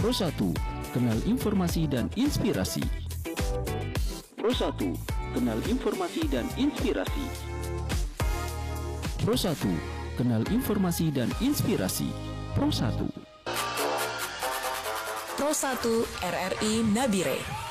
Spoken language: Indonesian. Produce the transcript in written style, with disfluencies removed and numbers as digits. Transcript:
Pro 1, kenal informasi dan inspirasi. Pro 1, kenal informasi dan inspirasi. Pro 1, kenal informasi dan inspirasi. Pro 1. Pro 1 RRI Nabire.